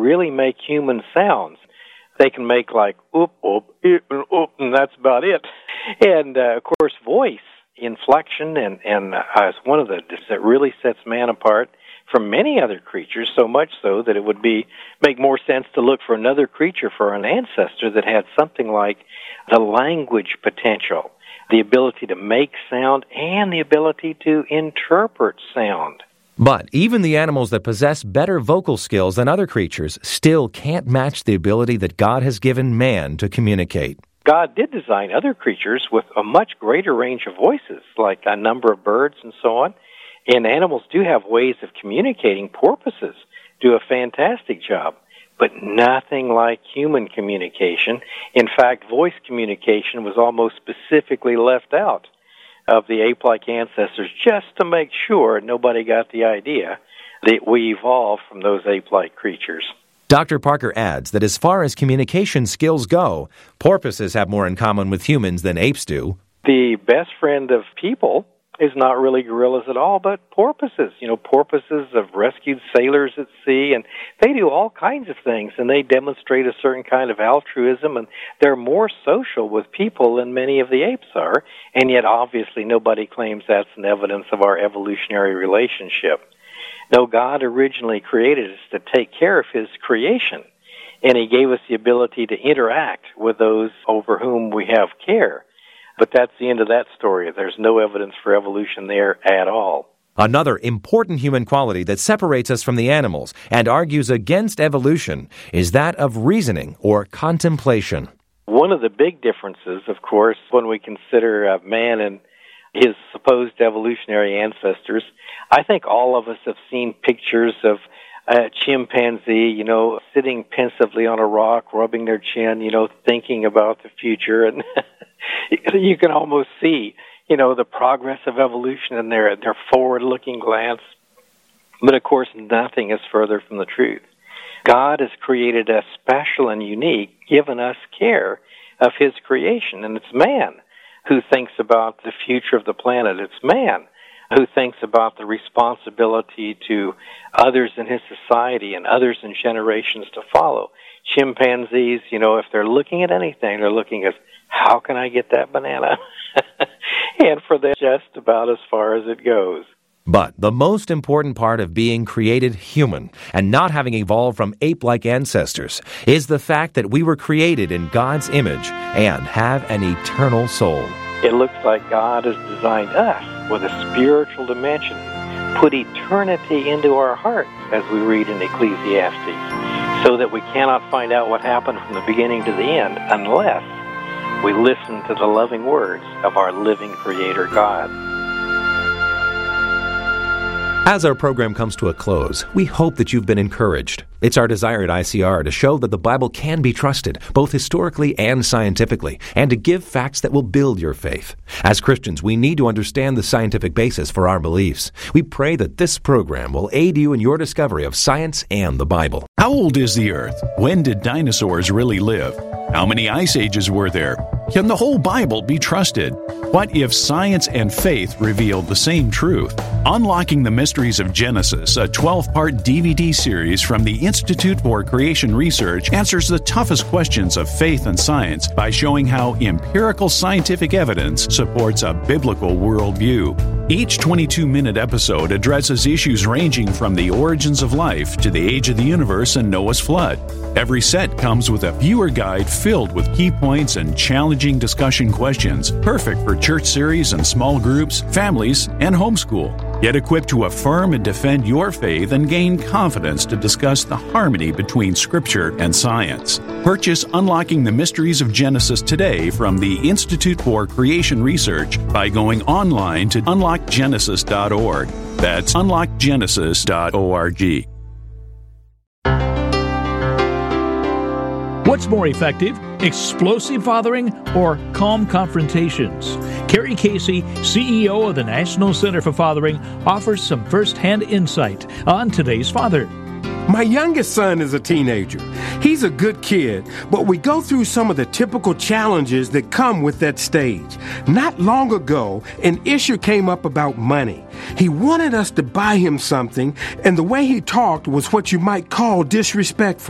really make human sounds. They can make like oop, oop, eep, oop, and that's about it. And, of course, voice, inflection, and is one of the that really sets man apart from many other creatures, so much so that it would make more sense to look for another creature, for an ancestor that had something like the language potential, the ability to make sound, and the ability to interpret sound. But even the animals that possess better vocal skills than other creatures still can't match the ability that God has given man to communicate. God did design other creatures with a much greater range of voices, like a number of birds and so on. And animals do have ways of communicating. Porpoises do a fantastic job, but nothing like human communication. In fact, voice communication was almost specifically left out of the ape-like ancestors just to make sure nobody got the idea that we evolved from those ape-like creatures. Dr. Parker adds that as far as communication skills go, porpoises have more in common with humans than apes do. The best friend of people is not really gorillas at all, but porpoises. Porpoises have rescued sailors at sea, and they do all kinds of things, and they demonstrate a certain kind of altruism, and they're more social with people than many of the apes are, and yet obviously nobody claims that's an evidence of our evolutionary relationship. No, God originally created us to take care of His creation, and He gave us the ability to interact with those over whom we have care. But that's the end of that story. There's no evidence for evolution there at all. Another important human quality that separates us from the animals and argues against evolution is that of reasoning or contemplation. One of the big differences, of course, when we consider man and his supposed evolutionary ancestors, I think all of us have seen pictures of a chimpanzee, sitting pensively on a rock, rubbing their chin, thinking about the future. And you can almost see, the progress of evolution in their forward-looking glance. But, of course, nothing is further from the truth. God has created us special and unique, given us care of His creation. And it's man who thinks about the future of the planet. It's man who thinks about the responsibility to others in his society and others in generations to follow. Chimpanzees, if they're looking at anything, they're looking at, how can I get that banana? And for them, just about as far as it goes. But the most important part of being created human and not having evolved from ape-like ancestors is the fact that we were created in God's image and have an eternal soul. It looks like God has designed us with a spiritual dimension, put eternity into our hearts, as we read in Ecclesiastes, so that we cannot find out what happened from the beginning to the end unless we listen to the loving words of our living Creator God. As our program comes to a close, we hope that you've been encouraged. It's our desire at ICR to show that the Bible can be trusted, both historically and scientifically, and to give facts that will build your faith. As Christians, we need to understand the scientific basis for our beliefs. We pray that this program will aid you in your discovery of science and the Bible. How old is the Earth? When did dinosaurs really live? How many ice ages were there? Can the whole Bible be trusted? What if science and faith revealed the same truth? Unlocking the Mysteries of Genesis, a 12-part DVD series from the Institute for Creation Research, answers the toughest questions of faith and science by showing how empirical scientific evidence supports a biblical worldview. Each 22-minute episode addresses issues ranging from the origins of life to the age of the universe and Noah's flood. Every set comes with a viewer guide filled with key points and challenging discussion questions, perfect for church series and small groups, families, and homeschool. Get equipped to affirm and defend your faith and gain confidence to discuss the harmony between Scripture and science. Purchase Unlocking the Mysteries of Genesis today from the Institute for Creation Research by going online to unlockgenesis.org. That's unlockgenesis.org. What's more effective, explosive fathering or calm confrontations? Kerry Casey, CEO of the National Center for Fathering, offers some first-hand insight on today's father. My youngest son is a teenager. He's a good kid, but we go through some of the typical challenges that come with that stage. Not long ago, an issue came up about money. He wanted us to buy him something, and the way he talked was what you might call disrespectful.